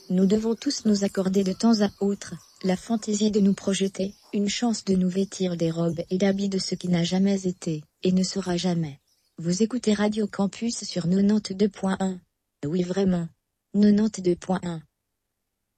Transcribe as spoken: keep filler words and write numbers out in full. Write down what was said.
Nous devons tous nous accorder de temps à autre la fantaisie de nous projeter, une chance de nous vêtir des robes et d'habits de ce qui n'a jamais été, et ne sera jamais. Vous écoutez Radio Campus sur quatre-vingt-deux point un. Oui vraiment. quatre-vingt-deux point un.